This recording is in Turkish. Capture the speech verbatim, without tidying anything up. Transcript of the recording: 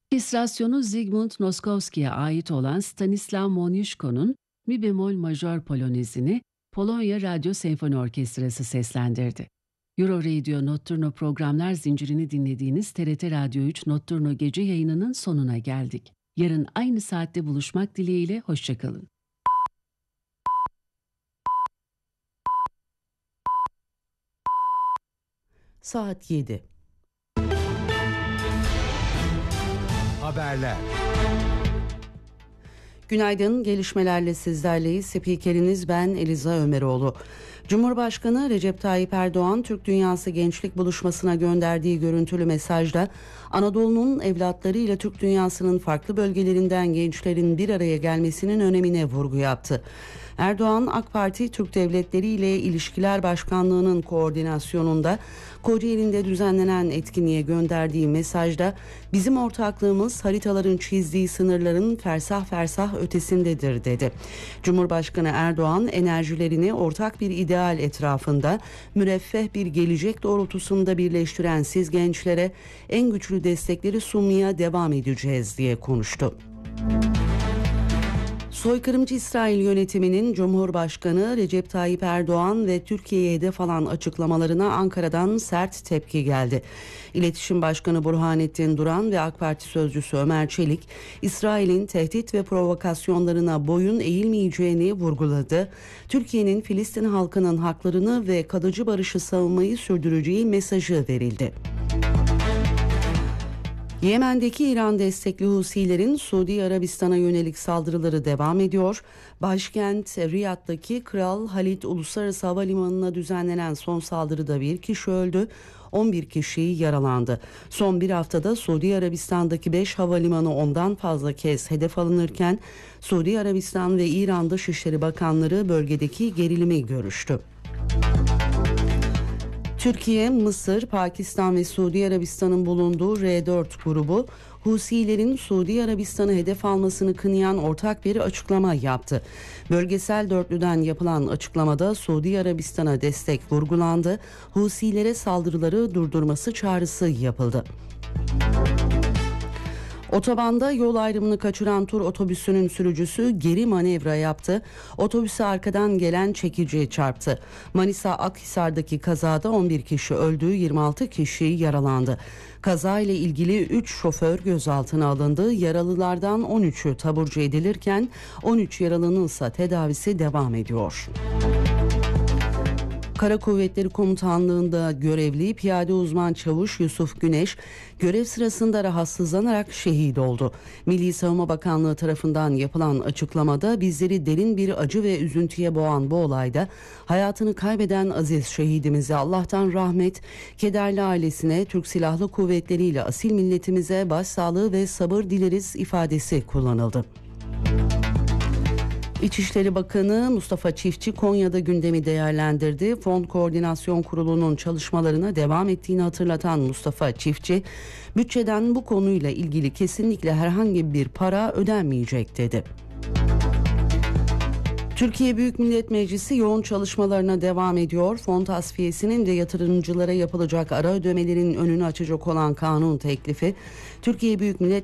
Orkestrasyonu Zygmunt Noskowski'ye ait olan Stanislaw Moniuszko'nun Mi bemol majör polonezini Polonya Radyo Senfoni Orkestrası seslendirdi. Euro Radio Notturno programlar zincirini dinlediğiniz T R T Radyo üç Notturno gece yayınının sonuna geldik. Yarın aynı saatte buluşmak dileğiyle, hoşçakalın. Saat yedi. Haberler. Günaydın, gelişmelerle sizlerleyiz. Spikeriniz ben Eliza Ömeroğlu. Cumhurbaşkanı Recep Tayyip Erdoğan, Türk Dünyası Gençlik Buluşması'na gönderdiği görüntülü mesajda Anadolu'nun evlatlarıyla Türk dünyasının farklı bölgelerinden gençlerin bir araya gelmesinin önemine vurgu yaptı. Erdoğan, AK Parti Türk Devletleri ile İlişkiler Başkanlığı'nın koordinasyonunda Kocaeli'nde düzenlenen etkinliğe gönderdiği mesajda bizim ortaklığımız haritaların çizdiği sınırların fersah fersah ötesindedir dedi. Cumhurbaşkanı Erdoğan, enerjilerini ortak bir ideal etrafında müreffeh bir gelecek doğrultusunda birleştiren siz gençlere en güçlü destekleri sunmaya devam edeceğiz diye konuştu. Soykırımcı İsrail yönetiminin Cumhurbaşkanı Recep Tayyip Erdoğan ve Türkiye'ye hedef alan açıklamalarına Ankara'dan sert tepki geldi. İletişim Başkanı Burhanettin Duran ve AK Parti Sözcüsü Ömer Çelik, İsrail'in tehdit ve provokasyonlarına boyun eğilmeyeceğini vurguladı. Türkiye'nin Filistin halkının haklarını ve kalıcı barışı savunmayı sürdüreceği mesajı verildi. Yemen'deki İran destekli Husilerin Suudi Arabistan'a yönelik saldırıları devam ediyor. Başkent Riyad'daki Kral Halid Uluslararası Havalimanı'na düzenlenen son saldırıda bir kişi öldü, on bir kişi yaralandı. Son bir haftada Suudi Arabistan'daki beş havalimanı ondan fazla kez hedef alınırken Suudi Arabistan ve İran Dışişleri Bakanları bölgedeki gerilimi görüştü. Türkiye, Mısır, Pakistan ve Suudi Arabistan'ın bulunduğu R dört grubu, Husilerin Suudi Arabistan'ı hedef almasını kınayan ortak bir açıklama yaptı. Bölgesel dörtlüden yapılan açıklamada Suudi Arabistan'a destek vurgulandı, Husilere saldırıları durdurması çağrısı yapıldı. Otobanda yol ayrımını kaçıran tur otobüsünün sürücüsü geri manevra yaptı. Otobüse arkadan gelen çekici çarptı. Manisa Akhisar'daki kazada on bir kişi öldü, yirmi altı kişi yaralandı. Kaza ile ilgili üç şoför gözaltına alındı. Yaralılardan on üçü taburcu edilirken on üç yaralının ise tedavisi devam ediyor. Kara Kuvvetleri Komutanlığı'nda görevli piyade uzman çavuş Yusuf Güneş görev sırasında rahatsızlanarak şehit oldu. Milli Savunma Bakanlığı tarafından yapılan açıklamada bizleri derin bir acı ve üzüntüye boğan bu olayda hayatını kaybeden aziz şehidimize Allah'tan rahmet, kederli ailesine, Türk Silahlı Kuvvetleri ile asil milletimize başsağlığı ve sabır dileriz ifadesi kullanıldı. İçişleri Bakanı Mustafa Çiftçi Konya'da gündemi değerlendirdi. Fond Koordinasyon Kurulu'nun çalışmalarına devam ettiğini hatırlatan Mustafa Çiftçi, bütçeden bu konuyla ilgili kesinlikle herhangi bir para ödenmeyecek dedi. Türkiye Büyük Millet Meclisi yoğun çalışmalarına devam ediyor. Fon tasfiyesinin de yatırımcılara yapılacak ara ödemelerin önünü açacak olan kanun teklifi Türkiye Büyük Millet